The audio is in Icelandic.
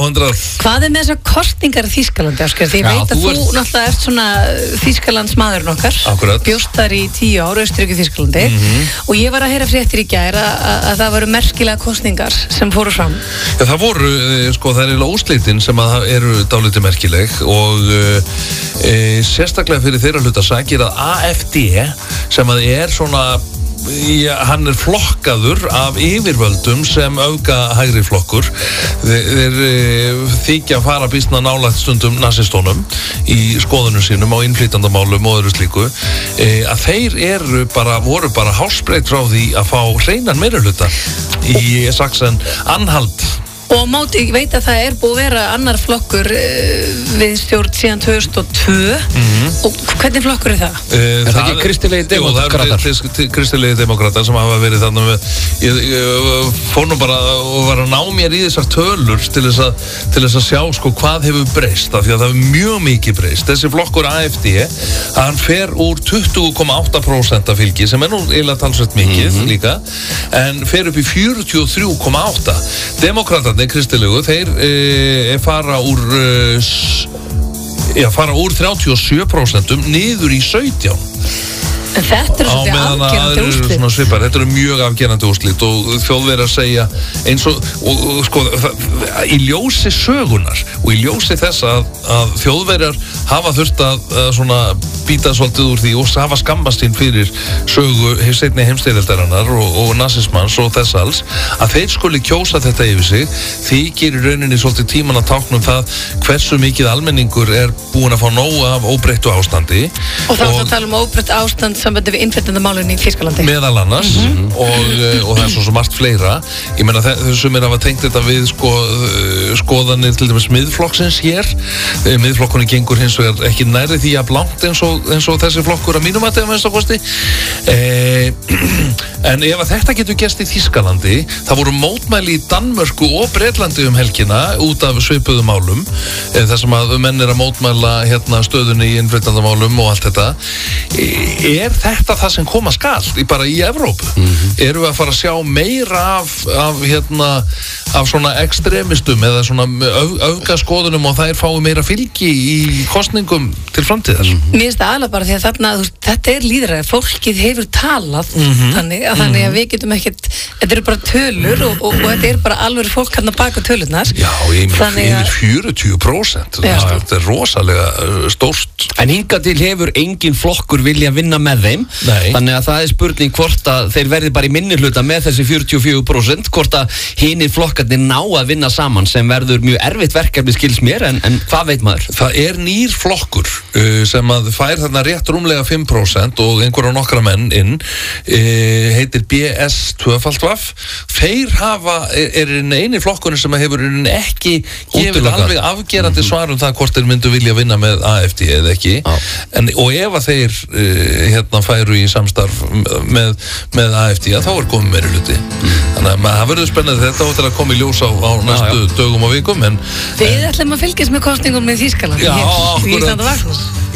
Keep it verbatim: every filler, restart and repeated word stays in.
hundrað. Hvað er með þessar kosningar í Þýskalandi, Ásgeir? Því ég Já, veit að þú þú ert- náttúrulega ert svona Þýskalands maðurinn okkar. Akkurat. Bjóst þar í tíu ár, Austurríki Þýskalandi. Mhm. Og ég var að heyra fréttir í gær að, að, að það voru merkilega kosningar sem fóru fram. Já, það voru, eh, sko, það er eiginlega úrslitin sem að það eru dálítið merkileg og e, sérstaklega fyrir þeirra hluta sakir að A F D sem að er svona, já, hann er flokkaður af yfirvöldum sem auka hægri flokkur. Þeir, þeir e, þykja að fara býsna nálægt stundum nasistónum í skoðunum sínum á innflytjandamálum og öðru slíku, e, að þeir eru bara, voru bara hásbreytt frá því að fá hreinan meirihluta í Sachsen-Anhalt. Og máti, ég veit að það er búið að vera annar flokkur uh, við stjórn síðan tvö þúsund og tvö. Mhm. Og hvernig flokkur er það? Er það ekki kristilegir demókratar? Jú, það eru kristilegir demókratar sem hafa verið þannig með, ég, ég fór nú bara og var að ná mér í þessar tölur til þess að, til þess að sjá sko hvað hefur breyst, af því að það hefur mjög mikið breyst. Þessi flokkur A F D, hann fer úr tuttugu komma átta prósent af fylgi, sem er nú eiginlega talsvert mikið Mhm. líka, en fer upp í fjörutíu og þrjú komma átta. Demókratarnir kristilegu, þeir e, fara úr e, s, já, fara úr þrjátíu og sjö prósent niður í sautján. En þetta er Á svolítið meðan að afgerandi aðrir eru úrslit. svona svipar. Þetta eru mjög afgerandi úrslit og Þjóðverjar segja eins og, og, og sko, það- í ljósi sögunar og í ljósi þess að, að Þjóðverjar hafa þurft að, að svona býta svolítið úr því og hafa skammast sín fyrir sögu seinni heimsstyrjaldarinnar og, og nasismans og þess alls, að þeir skuli kjósa þetta yfir sig, þykir í rauninni svolítið tíman að tákna um það hversu mikið almenningur er búin að fá nóg af óbreyttu ástandi. Og þá er að tala um óbreytt ástand sambandi við innflytjandamálin í Þýskalandi. Meðal annars Mhm. og, eh, og það er svo svo margt fleira. Ég meina þessum er að hafa tengt þetta við sko, eh, skoðanir til dæmis miðflokksins hér. Eh, Miðflokkurinn gengur hins vegar ekki nærri því að blankt eins og, eins og þessi flokkur að mínum að það minnst á kosti. Eh, en ef að þetta getur gerst í Þýskalandi, það voru mótmæli í Danmörku og Bretlandi um helgina út af svipuðum málum, eh, þar sem að menn er að mótmæla hérna stöðunni í innflytjandamálum og allt þetta. Eh, Er þetta það sem koma skal í, bara í Evrópu? Mhm. Erum við að fara að sjá meira af, af, hérna, af svona ekstremistum eða svona öfgaskoðunum og þær fái meira fylgi í kosningum til framtíðar? Mér finnst það alveg bara því að þarna, þú veist, þetta er lýðræði, fólkið hefur talað Mhm. þannig, að þannig að við getum ekkert, þetta eru bara tölur og, og, og þetta er bara alveg fólk hann að baka tölurnar. Já, ég meina Þannig að- yfir fjörutíu prósent. Já. Þetta er rosalega uh, stórt. En hingað til hefur engin flokkur vilja vinna með þeim. Nei. Þannig að það er spurning hvort að þeir verði bara í minnihluta með þessi fjörutíu og fjögur prósent, hvort að hinir flokkarnir ná að vinna saman, sem verður mjög erfitt verkefni skils mér, en, en hvað veit maður? Það er nýr flokkur uh, sem að fær þarna rétt rúmlega fimm prósent og einhverja nokkra menn inn, uh, heitir B S tvöfaldvaf. Þeir hafa, er, er eini flokkurinn sem hefur ekki gefið Útilokað. alveg afgerandi svar um það hvort þeir myndu vilja vinna með A F D eða ekki. En, og ef að þeir uh, hérna færu í samstarf með, með A F D, þá er komið meiri hluti. Þannig að maður- það verður spennandi, þetta áttur að koma í ljós á, á næstu dögum og vikum, en Við ætlum að fylgjast með kosningum með Þýskalandi Já, hér í akkurat. Íslanda Vagnus.